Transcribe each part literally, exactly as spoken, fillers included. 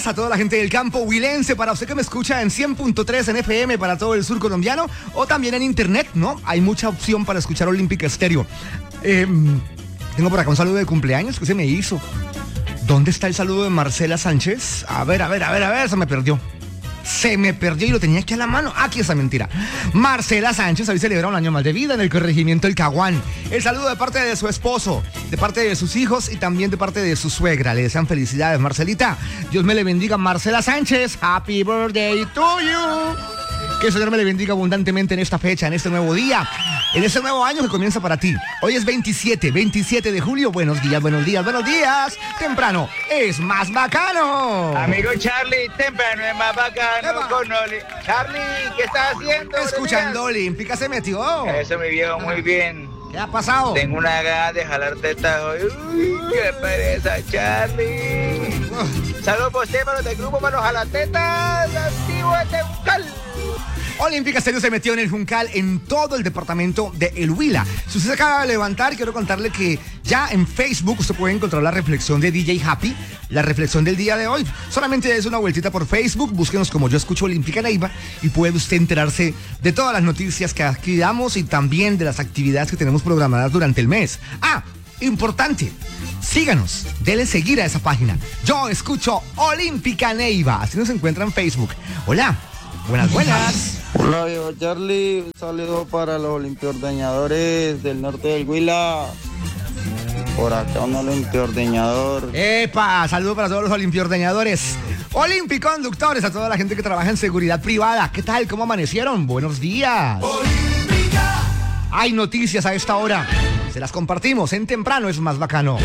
a toda la gente del campo huilense, para usted que me escucha en cien punto tres en F M para todo el sur colombiano o también en internet, ¿no? Hay mucha opción para escuchar Olímpica Estéreo. Eh, tengo por acá un saludo de cumpleaños que se me hizo. ¿Dónde está el saludo de Marcela Sánchez? A ver, a ver, a ver, a ver, se me perdió. Se me perdió y lo tenía aquí a la mano. Aquí está, mentira. Marcela Sánchez hoy celebra un año más de vida en el corregimiento El Caguán. El saludo de parte de su esposo, de parte de sus hijos y también de parte de su suegra. Le desean felicidades, Marcelita. Dios me le bendiga, Marcela Sánchez. Happy birthday to you. Que el Señor me le bendiga abundantemente en esta fecha, en este nuevo día, en este nuevo año que comienza para ti. Hoy es veintisiete, veintisiete de julio. Buenos días, buenos días, buenos días. Temprano es más bacano. Amigo Charlie, temprano es más bacano. Eva. Con Oli. Charlie, ¿qué estás haciendo? Escuchando Olímpica se metió. Eso, mi viejo, muy bien. ¿Qué ha pasado? Tengo una gana de jalar tetas hoy. Uy, qué pereza, Charlie. Saludos por usted, para los del grupo, para los jalatetas. Activo este bucal. Olímpica Estéreo se metió en el Juncal, en todo el departamento de El Huila. Si usted se acaba de levantar, quiero contarle que ya en Facebook usted puede encontrar la reflexión de D J Happy, la reflexión del día de hoy. Solamente es una vueltita por Facebook, búsquenos como Yo Escucho Olímpica Neiva y puede usted enterarse de todas las noticias que aquí damos y también de las actividades que tenemos programadas durante el mes. Ah, importante, síganos, denle seguir a esa página. Yo Escucho Olímpica Neiva, así nos encuentra en Facebook. Hola, buenas, buenas. Hola, viejo Charlie, un saludo para los olimpiordeñadores del norte del Huila. Por acá un olimpiordeñador. ¡Epa! Saludos para todos los olimpiordeñadores, olimpiconductores, a toda la gente que trabaja en seguridad privada. ¿Qué tal? ¿Cómo amanecieron? Buenos días. Olímpica. Hay noticias a esta hora. Se las compartimos en Temprano es más bacano.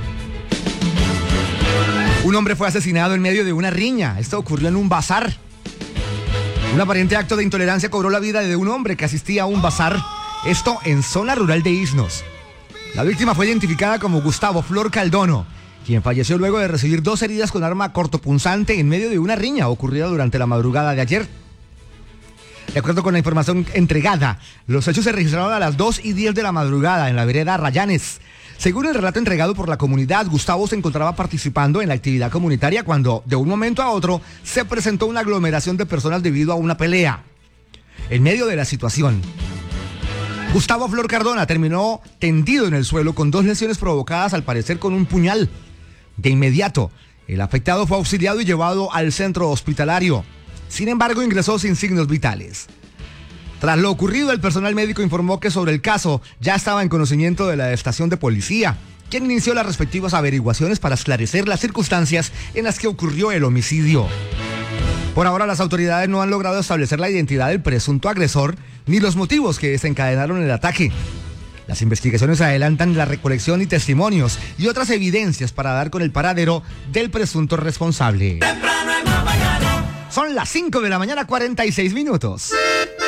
Un hombre fue asesinado en medio de una riña. Esto ocurrió en un bazar. Un aparente acto de intolerancia cobró la vida de un hombre que asistía a un bazar, esto en zona rural de Isnos. La víctima fue identificada como Gustavo Flor Caldono, quien falleció luego de recibir dos heridas con arma cortopunzante en medio de una riña ocurrida durante la madrugada de ayer. De acuerdo con la información entregada, los hechos se registraron a las dos y diez de la madrugada en la vereda Rayanes. Según el relato entregado por la comunidad, Gustavo se encontraba participando en la actividad comunitaria cuando, de un momento a otro, se presentó una aglomeración de personas debido a una pelea. En medio de la situación, Gustavo Flor Cardona terminó tendido en el suelo con dos lesiones provocadas al parecer con un puñal. De inmediato, el afectado fue auxiliado y llevado al centro hospitalario. Sin embargo, ingresó sin signos vitales. Tras lo ocurrido, el personal médico informó que sobre el caso ya estaba en conocimiento de la estación de policía, quien inició las respectivas averiguaciones para esclarecer las circunstancias en las que ocurrió el homicidio. Por ahora, las autoridades no han logrado establecer la identidad del presunto agresor ni los motivos que desencadenaron el ataque. Las investigaciones adelantan la recolección y testimonios y otras evidencias para dar con el paradero del presunto responsable. Son las cinco de la mañana, cuarenta y seis minutos.